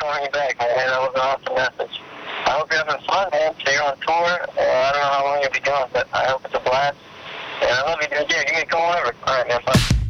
calling you back, man. That was an awesome message. I hope you're having fun, man. So you're on tour,